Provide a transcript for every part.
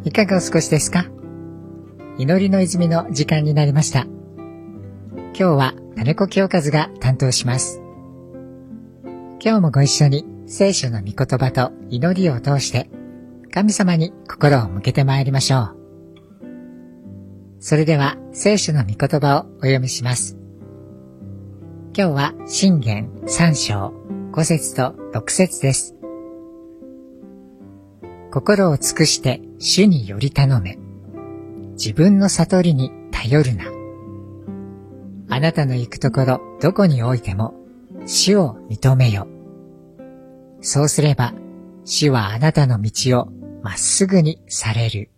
いかがお過ごしですか？祈りの泉の時間になりました。今日は金子清和が担当します。今日もご一緒に聖書の御言葉と祈りを通して神様に心を向けてまいりましょう。それでは聖書の御言葉をお読みします。今日は箴言3章5節と6節です。心を尽くして主により頼め。自分の悟りに頼るな。あなたの行くところどこにおいても主を認めよ。そうすれば主はあなたの道をまっすぐにされる。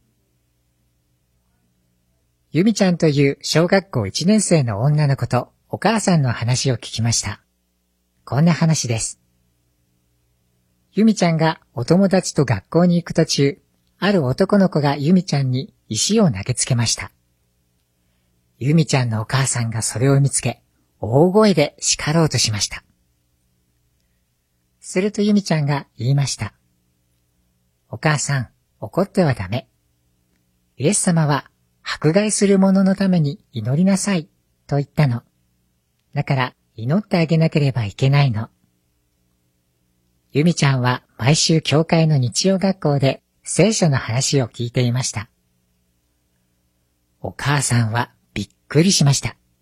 ゆみちゃんという小学校1年生の女の子とお母さんの話を聞きました。こんな話です。ゆみちゃんがお友達と学校に行く途中、ある男の子がゆみちゃんに石を投げつけました。ゆみちゃんのお母さんがそれを見つけ、大声で叱ろうとしました。するとゆみちゃんが言いました。お母さん、怒ってはダメ。イエス様は迫害する者のために祈りなさいと言ったの。だから祈ってあげなければいけないの。ゆみちゃんは毎週教会の日曜学校で聖書の話を聞いていました。お母さんはびっくりしました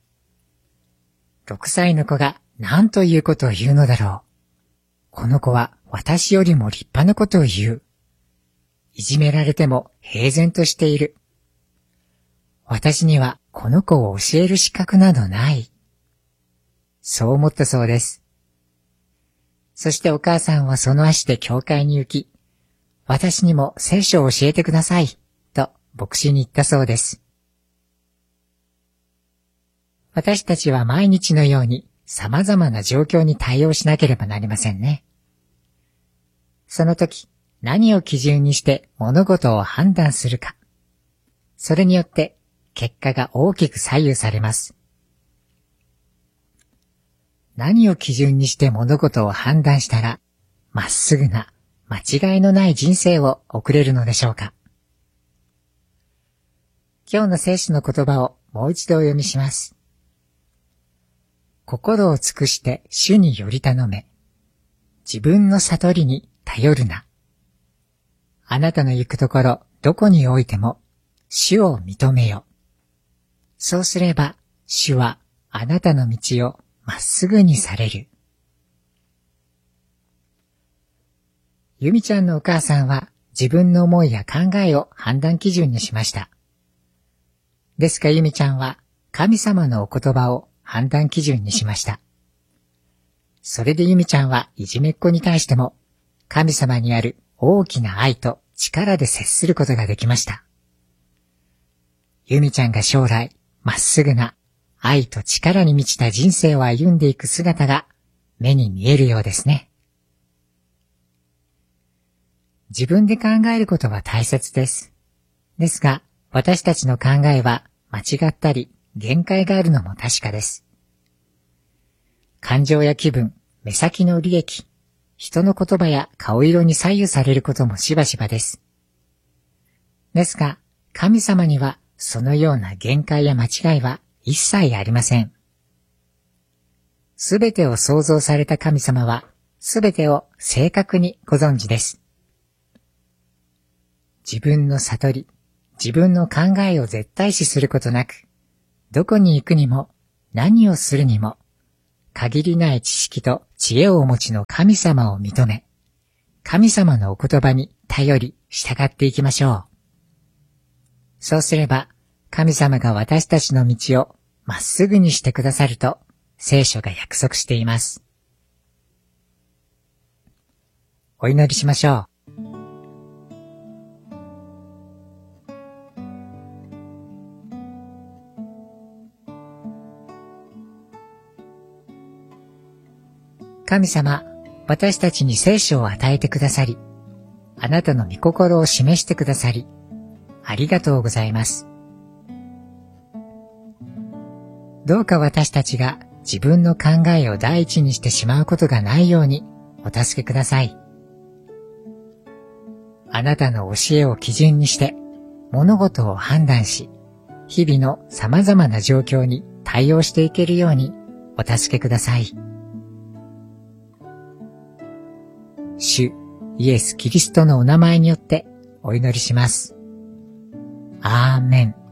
。6歳の子が何ということを言うのだろう。この子は私よりも立派なことを言う。いじめられても平然としている。私にはこの子を教える資格などない。そう思ったそうです。そしてお母さんはその足で教会に行き、私にも聖書を教えてください、と牧師に言ったそうです。私たちは毎日のように様々な状況に対応しなければなりませんね。その時、何を基準にして物事を判断するか。それによって結果が大きく左右されます。何を基準にして物事を判断したら、まっすぐな、間違いのない人生を送れるのでしょうか。今日の聖書の言葉をもう一度お読みします。心を尽くして主により頼め。自分の悟りに頼るな。あなたの行くところどこにおいても主を認めよ。そうすれば主はあなたの道をまっすぐにされる。ゆみちゃんのお母さんは自分の思いや考えを判断基準にしました。ですがゆみちゃんは神様のお言葉を判断基準にしました。それでゆみちゃんはいじめっ子に対しても神様にある大きな愛と力で接することができました。ゆみちゃんが将来まっすぐな愛と力に満ちた人生を歩んでいく姿が目に見えるようですね。自分で考えることは大切です。ですが、私たちの考えは間違ったり限界があるのも確かです。感情や気分、目先の利益、人の言葉や顔色に左右されることもしばしばです。ですが、神様にはそのような限界や間違いは一切ありません。すべてを創造された神様は、すべてを正確にご存知です。自分の悟り、自分の考えを絶対視することなく、どこに行くにも、何をするにも、限りない知識と知恵をお持ちの神様を認め、神様のお言葉に頼り従っていきましょう。そうすれば、神様が私たちの道をまっすぐにしてくださると聖書が約束しています。お祈りしましょう。神様、私たちに聖書を与えてくださり、あなたの御心を示してくださり、ありがとうございます。どうか私たちが自分の考えを第一にしてしまうことがないようにお助けください。 あなたの教えを基準にして物事を判断し、日々の様々な状況に対応していけるようにお助けください。主イエス・キリストのお名前によってお祈りします。アーメン。